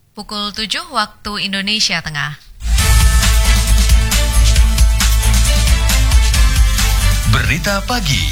Pukul 7 waktu Indonesia Tengah. Berita pagi.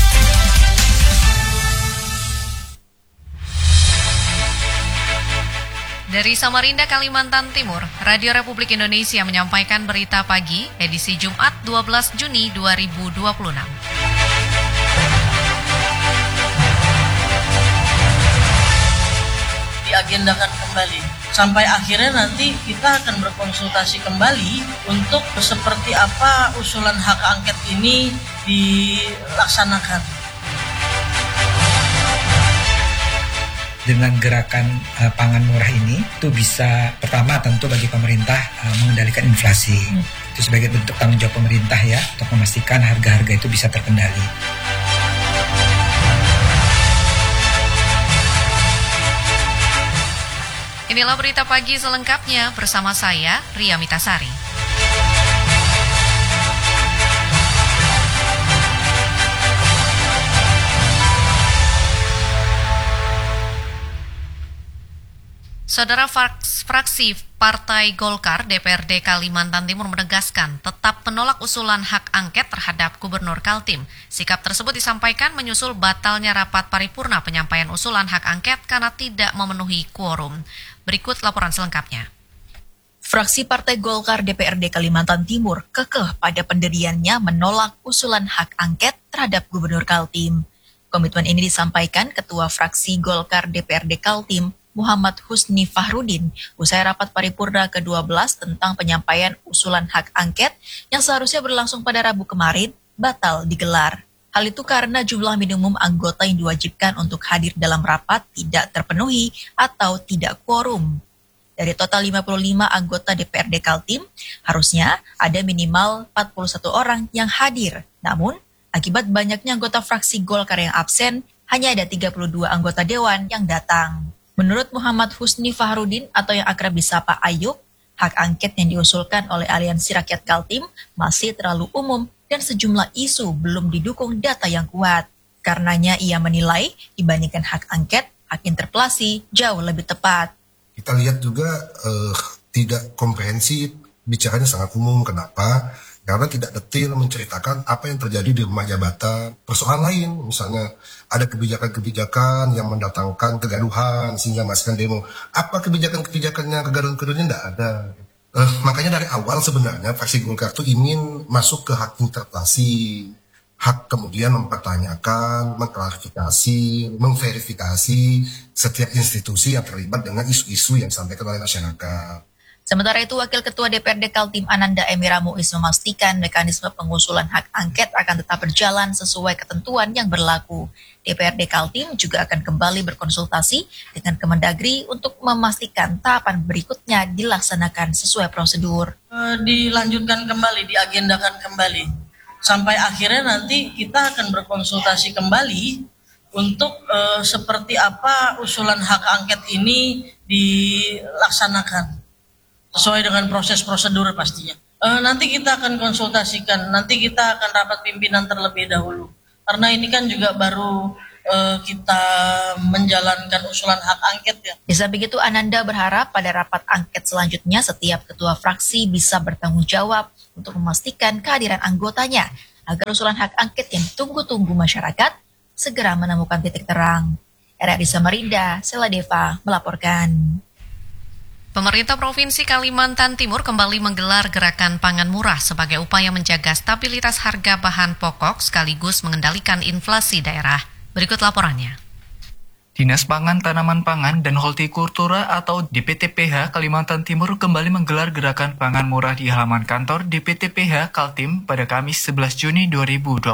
Dari Samarinda, Kalimantan Timur, Radio Republik Indonesia menyampaikan berita pagi edisi Jumat 12 Juni 2026. Diagendakan kembali. Sampai akhirnya nanti kita akan berkonsultasi kembali untuk seperti apa usulan hak angket ini dilaksanakan. Dengan gerakan pangan murah ini itu bisa pertama tentu bagi pemerintah mengendalikan inflasi. Itu sebagai bentuk tanggung jawab pemerintah ya untuk memastikan harga-harga itu bisa terkendali. Inilah berita pagi selengkapnya bersama saya, Ria Mitasari. Saudara, fraksi Partai Golkar DPRD Kalimantan Timur menegaskan tetap menolak usulan hak angket terhadap Gubernur Kaltim. Sikap tersebut disampaikan menyusul batalnya rapat paripurna penyampaian usulan hak angket karena tidak memenuhi quorum. Berikut laporan selengkapnya. Fraksi Partai Golkar DPRD Kalimantan Timur kekeh pada pendiriannya menolak usulan hak angket terhadap Gubernur Kaltim. Komitmen ini disampaikan Ketua Fraksi Golkar DPRD Kaltim, Muhammad Husni Fahrudin, usai rapat paripurna ke-12 tentang penyampaian usulan hak angket yang seharusnya berlangsung pada Rabu kemarin, batal digelar. Hal itu karena jumlah minimum anggota yang diwajibkan untuk hadir dalam rapat tidak terpenuhi atau tidak quorum. Dari total 55 anggota DPRD Kaltim, harusnya ada minimal 41 orang yang hadir. Namun, akibat banyaknya anggota fraksi Golkar yang absen, hanya ada 32 anggota dewan yang datang. Menurut Muhammad Husni Fahrudin atau yang akrab disapa Ayub, hak angket yang diusulkan oleh Aliansi Rakyat Kaltim masih terlalu umum dan sejumlah isu belum didukung data yang kuat. Karenanya ia menilai dibandingkan hak angket, hak interpelasi jauh lebih tepat. Kita lihat juga tidak komprehensif, bicaranya sangat umum. Kenapa? Karena tidak detail menceritakan apa yang terjadi di rumah jabatan. Persoalan lain, misalnya ada kebijakan-kebijakan yang mendatangkan kegaduhan sehingga menghasilkan demo. Apa kebijakan-kebijakannya, kegaduhan-kegaduhannya tidak ada. Makanya dari awal sebenarnya fraksi Golkar itu ingin masuk ke hak interpelasi, hak kemudian mempertanyakan, mengklarifikasi, memverifikasi setiap institusi yang terlibat dengan isu-isu yang disampaikan oleh masyarakat. Sementara itu, Wakil Ketua DPRD Kaltim Ananda Emira Muiz memastikan mekanisme pengusulan hak angket akan tetap berjalan sesuai ketentuan yang berlaku. DPRD Kaltim juga akan kembali berkonsultasi dengan Kemendagri untuk memastikan tahapan berikutnya dilaksanakan sesuai prosedur. Dilanjutkan kembali, diagendakan kembali. Sampai akhirnya nanti kita akan berkonsultasi kembali untuk seperti apa usulan hak angket ini dilaksanakan. Sesuai dengan proses prosedur pastinya. Nanti kita akan konsultasikan, nanti kita akan rapat pimpinan terlebih dahulu. Karena ini kan juga baru kita menjalankan usulan hak angket ya. Di samping itu, Ananda berharap pada rapat angket selanjutnya setiap ketua fraksi bisa bertanggung jawab untuk memastikan kehadiran anggotanya agar usulan hak angket yang ditunggu-tunggu masyarakat segera menemukan titik terang. RRI Samarinda, Sela Deva melaporkan. Pemerintah Provinsi Kalimantan Timur kembali menggelar gerakan pangan murah sebagai upaya menjaga stabilitas harga bahan pokok sekaligus mengendalikan inflasi daerah. Berikut laporannya. Dinas Pangan, Tanaman Pangan, dan Hortikultura atau DPTPH Kalimantan Timur kembali menggelar gerakan pangan murah di halaman kantor DPTPH Kaltim pada Kamis 11 Juni 2026.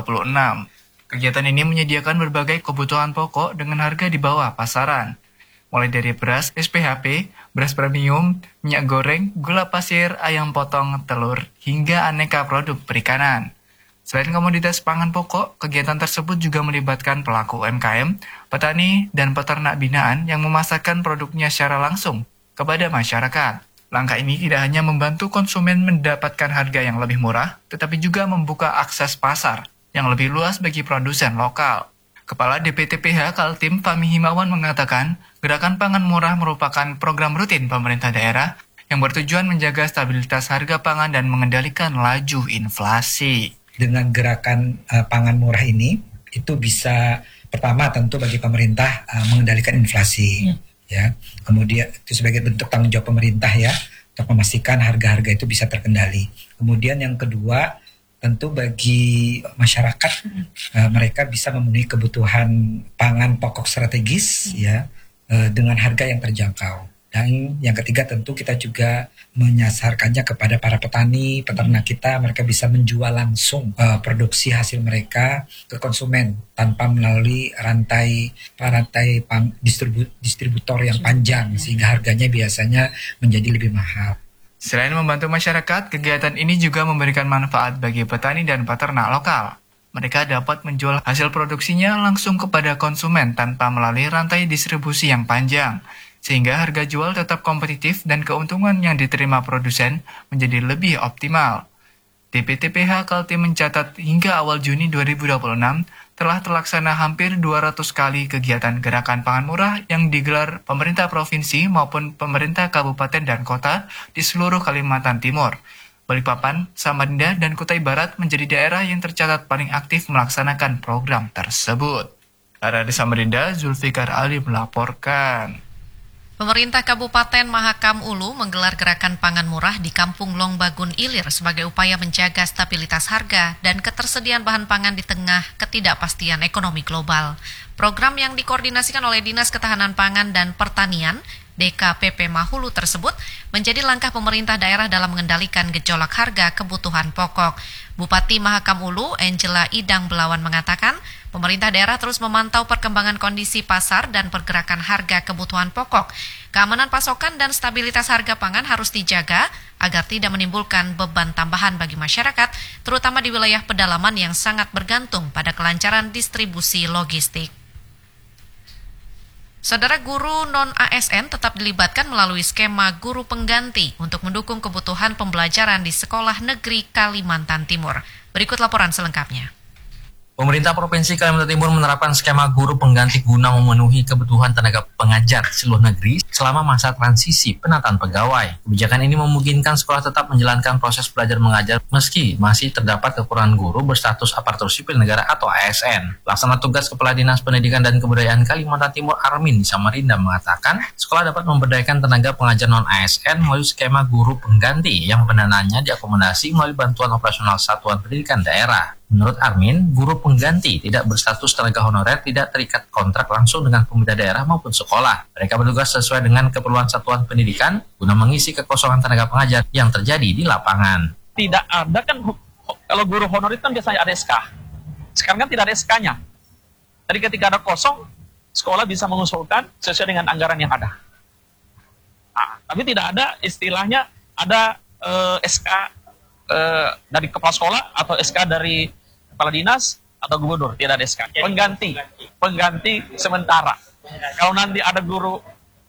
Kegiatan ini menyediakan berbagai kebutuhan pokok dengan harga di bawah pasaran. Mulai dari beras SPHP, beras premium, minyak goreng, gula pasir, ayam potong, telur, hingga aneka produk perikanan. Selain komoditas pangan pokok, kegiatan tersebut juga melibatkan pelaku UMKM, petani, dan peternak binaan yang memasarkan produknya secara langsung kepada masyarakat. Langkah ini tidak hanya membantu konsumen mendapatkan harga yang lebih murah, tetapi juga membuka akses pasar yang lebih luas bagi produsen lokal. Kepala DPTPH Kaltim Fahmi Himawan mengatakan, gerakan pangan murah merupakan program rutin pemerintah daerah yang bertujuan menjaga stabilitas harga pangan dan mengendalikan laju inflasi. Dengan gerakan pangan murah ini, itu bisa pertama tentu bagi pemerintah mengendalikan inflasi, ya. Kemudian itu sebagai bentuk tanggung jawab pemerintah ya, untuk memastikan harga-harga itu bisa terkendali. Kemudian yang kedua, tentu bagi masyarakat mereka bisa memenuhi kebutuhan pangan pokok strategis ya dengan harga yang terjangkau. Dan yang ketiga tentu kita juga menyasarkannya kepada para petani, peternak kita, mereka bisa menjual langsung produksi hasil mereka ke konsumen tanpa melalui rantai distributor yang panjang sehingga harganya biasanya menjadi lebih mahal. Selain membantu masyarakat, kegiatan ini juga memberikan manfaat bagi petani dan peternak lokal. Mereka dapat menjual hasil produksinya langsung kepada konsumen tanpa melalui rantai distribusi yang panjang, sehingga harga jual tetap kompetitif dan keuntungan yang diterima produsen menjadi lebih optimal. DPTPH Kaltim mencatat hingga awal Juni 2026 telah terlaksana hampir 200 kali kegiatan gerakan pangan murah yang digelar pemerintah provinsi maupun pemerintah kabupaten dan kota di seluruh Kalimantan Timur. Balikpapan, Samarinda, dan Kutai Barat menjadi daerah yang tercatat paling aktif melaksanakan program tersebut. Dari Samarinda, Zulfikar Ali melaporkan. Pemerintah Kabupaten Mahakam Ulu menggelar gerakan pangan murah di Kampung Longbagun Ilir sebagai upaya menjaga stabilitas harga dan ketersediaan bahan pangan di tengah ketidakpastian ekonomi global. Program yang dikoordinasikan oleh Dinas Ketahanan Pangan dan Pertanian DKPP Mahulu tersebut menjadi langkah pemerintah daerah dalam mengendalikan gejolak harga kebutuhan pokok. Bupati Mahakam Ulu, Angela Idang Belawan mengatakan, pemerintah daerah terus memantau perkembangan kondisi pasar dan pergerakan harga kebutuhan pokok. Keamanan pasokan dan stabilitas harga pangan harus dijaga agar tidak menimbulkan beban tambahan bagi masyarakat, terutama di wilayah pedalaman yang sangat bergantung pada kelancaran distribusi logistik. Saudara, guru non-ASN tetap dilibatkan melalui skema guru pengganti untuk mendukung kebutuhan pembelajaran di sekolah negeri Kalimantan Timur. Berikut laporan selengkapnya. Pemerintah Provinsi Kalimantan Timur menerapkan skema guru pengganti guna memenuhi kebutuhan tenaga pengajar di seluruh negeri selama masa transisi penataan pegawai. Kebijakan ini memungkinkan sekolah tetap menjalankan proses belajar mengajar meski masih terdapat kekurangan guru berstatus aparatur sipil negara atau ASN. Pelaksana tugas Kepala Dinas Pendidikan dan Kebudayaan Kalimantan Timur Armin di Samarinda mengatakan, sekolah dapat memberdayakan tenaga pengajar non-ASN melalui skema guru pengganti yang pendanaannya diakomodasi melalui bantuan operasional Satuan Pendidikan Daerah. Menurut Armin, guru pengganti tidak berstatus tenaga honorer tidak terikat kontrak langsung dengan pemerintah daerah maupun sekolah. Mereka bertugas sesuai dengan keperluan satuan pendidikan guna mengisi kekosongan tenaga pengajar yang terjadi di lapangan. Tidak ada kan, kalau guru honorer kan biasanya ada SK. Sekarang kan tidak ada SK-nya. Jadi ketika ada kosong, sekolah bisa mengusulkan sesuai dengan anggaran yang ada. Nah, tapi tidak ada istilahnya ada SK dari kepala sekolah atau SK dari kepala dinas atau gubernur, tidak ada SK. Pengganti sementara. Kalau nanti ada guru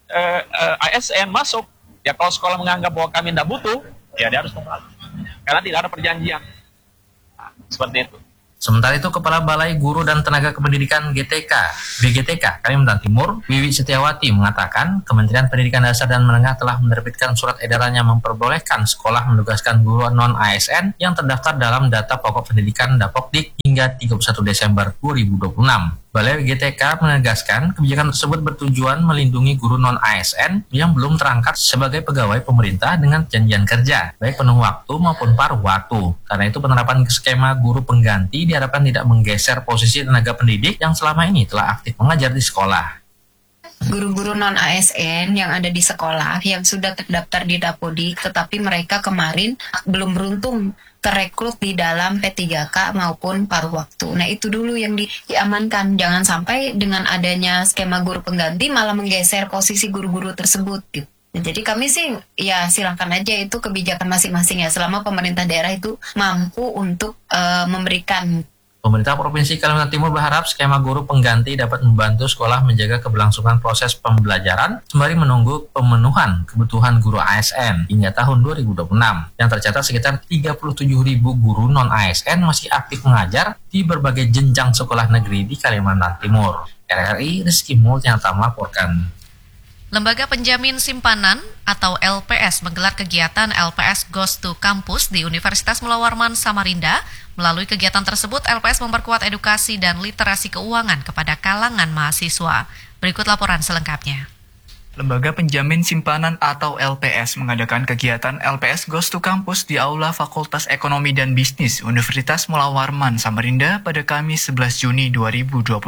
ASN masuk, ya kalau sekolah menganggap bahwa kami tidak butuh, ya dia harus kembali. Karena tidak ada perjanjian. Nah, seperti itu. Sementara itu, Kepala Balai Guru dan Tenaga Kependidikan BGTK Kalimantan Timur, Wiwi Setiawati mengatakan, Kementerian Pendidikan Dasar dan Menengah telah menerbitkan surat edaran yang memperbolehkan sekolah menugaskan guru non-ASN yang terdaftar dalam data pokok pendidikan Dapokdik hingga 31 Desember 2026. Balai BGTK menegaskan kebijakan tersebut bertujuan melindungi guru non-ASN yang belum terangkat sebagai pegawai pemerintah dengan perjanjian kerja, baik penuh waktu maupun paruh waktu. Karena itu penerapan skema guru pengganti diharapkan tidak menggeser posisi tenaga pendidik yang selama ini telah aktif mengajar di sekolah. Guru-guru non-ASN yang ada di sekolah yang sudah terdaftar di Dapodik, tetapi mereka kemarin belum beruntung terekrut di dalam P3K maupun paruh waktu. Nah, itu dulu yang diamankan. Jangan sampai dengan adanya skema guru pengganti malah menggeser posisi guru-guru tersebut gitu. Nah, jadi kami sih ya silahkan aja, itu kebijakan masing-masing ya, selama pemerintah daerah itu mampu untuk memberikan Pemerintah Provinsi Kalimantan Timur berharap skema guru pengganti dapat membantu sekolah menjaga keberlangsungan proses pembelajaran sembari menunggu pemenuhan kebutuhan guru ASN hingga tahun 2026. Yang tercatat sekitar 37.000 guru non-ASN masih aktif mengajar di berbagai jenjang sekolah negeri di Kalimantan Timur. RRI Rizky Multianata melaporkan. Lembaga Penjamin Simpanan atau LPS menggelar kegiatan LPS Goes to Campus di Universitas Mula Warman Samarinda. Melalui kegiatan tersebut, LPS memperkuat edukasi dan literasi keuangan kepada kalangan mahasiswa. Berikut laporan selengkapnya. Lembaga Penjamin Simpanan atau LPS mengadakan kegiatan LPS Goes to Campus di Aula Fakultas Ekonomi dan Bisnis Universitas Mula Warman Samarinda pada Kamis 11 Juni 2026.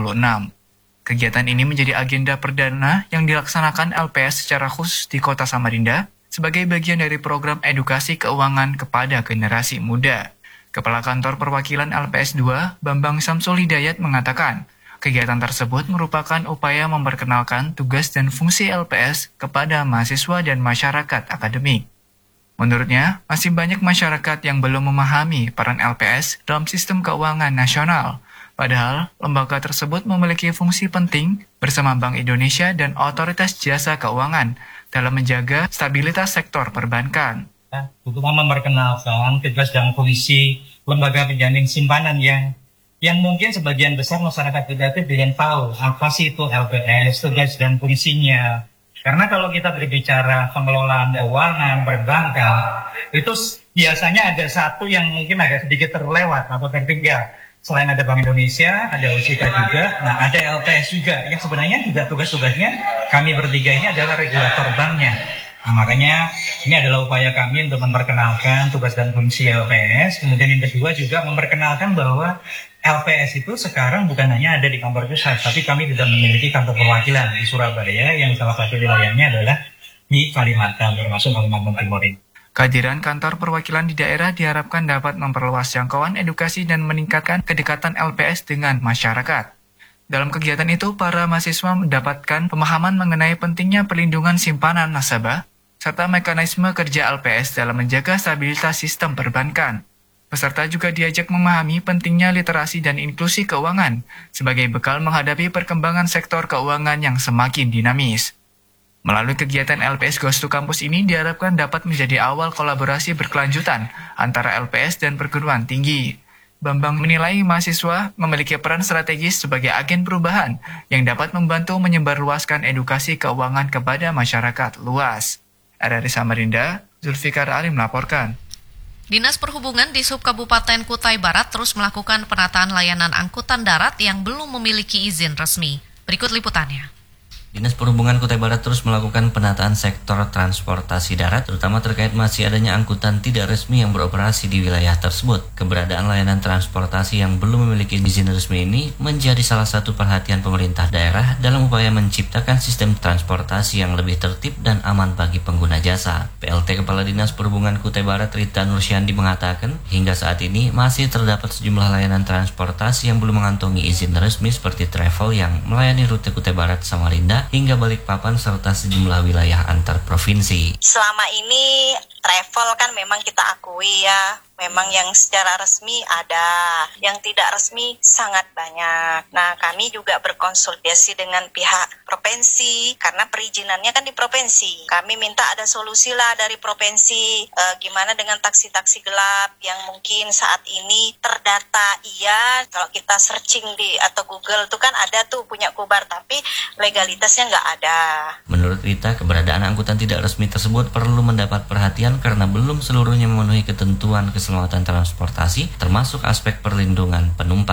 Kegiatan ini menjadi agenda perdana yang dilaksanakan LPS secara khusus di Kota Samarinda sebagai bagian dari program edukasi keuangan kepada generasi muda. Kepala Kantor Perwakilan LPS 2, Bambang Samsul Hidayat mengatakan, kegiatan tersebut merupakan upaya memperkenalkan tugas dan fungsi LPS kepada mahasiswa dan masyarakat akademik. Menurutnya, masih banyak masyarakat yang belum memahami peran LPS dalam sistem keuangan nasional. Padahal, lembaga tersebut memiliki fungsi penting bersama Bank Indonesia dan Otoritas Jasa Keuangan dalam menjaga stabilitas sektor perbankan. Terutama memperkenalkan tugas dan fungsi lembaga penjamin simpanan yang mungkin sebagian besar masyarakat kita itu belum tahu apa sih itu LPS, tugas dan fungsinya. Karena kalau kita berbicara pengelolaan keuangan perbankan, itu biasanya ada satu yang mungkin agak sedikit terlewat atau tertinggal. Selain ada Bank Indonesia, ada OJK juga, nah ada LPS juga. Yang sebenarnya juga tugas-tugasnya kami bertiga ini adalah regulator banknya. Nah, makanya ini adalah upaya kami untuk memperkenalkan tugas dan fungsi LPS. Kemudian yang kedua juga memperkenalkan bahwa LPS itu sekarang bukan hanya ada di kantor pusat, tapi kami juga memiliki kantor perwakilan di Surabaya yang salah satu wilayahnya adalah di Kalimantan, termasuk Kalimantan Timur ini. Kehadiran kantor perwakilan di daerah diharapkan dapat memperluas jangkauan edukasi dan meningkatkan kedekatan LPS dengan masyarakat. Dalam kegiatan itu, para mahasiswa mendapatkan pemahaman mengenai pentingnya perlindungan simpanan nasabah, serta mekanisme kerja LPS dalam menjaga stabilitas sistem perbankan. Peserta juga diajak memahami pentingnya literasi dan inklusi keuangan sebagai bekal menghadapi perkembangan sektor keuangan yang semakin dinamis. Melalui kegiatan LPS Goes to Campus ini diharapkan dapat menjadi awal kolaborasi berkelanjutan antara LPS dan perguruan tinggi. Bambang menilai mahasiswa memiliki peran strategis sebagai agen perubahan yang dapat membantu menyebarluaskan edukasi keuangan kepada masyarakat luas. RRI Samarinda, Zulfikar Ali melaporkan. Dinas Perhubungan di Subkabupaten Kutai Barat terus melakukan penataan layanan angkutan darat yang belum memiliki izin resmi. Berikut liputannya. Dinas Perhubungan Kutai Barat terus melakukan penataan sektor transportasi darat, terutama terkait masih adanya angkutan tidak resmi yang beroperasi di wilayah tersebut. Keberadaan layanan transportasi yang belum memiliki izin resmi ini menjadi salah satu perhatian pemerintah daerah dalam upaya menciptakan sistem transportasi yang lebih tertib dan aman bagi pengguna jasa. PLT Kepala Dinas Perhubungan Kutai Barat Rita Nursyandi mengatakan, hingga saat ini masih terdapat sejumlah layanan transportasi yang belum mengantongi izin resmi seperti travel yang melayani rute Kutai Barat Samarinda hingga Balikpapan serta sejumlah wilayah antar provinsi. Selama ini travel kan memang kita akui ya, memang yang secara resmi ada, yang tidak resmi sangat banyak. Nah, kami juga berkonsultasi dengan pihak provinsi, karena perizinannya kan di provinsi. Kami minta ada solusi lah dari provinsi, gimana dengan taksi-taksi gelap yang mungkin saat ini terdata, iya, kalau kita searching di atau Google itu kan ada tuh punya Kubar, tapi legalitasnya nggak ada. Menurut Rita, keberadaan angkutan tidak resmi tersebut perlu mendapat perhatian karena belum seluruhnya memenuhi ketentuan keselamatan transportasi, termasuk aspek perlindungan penumpang.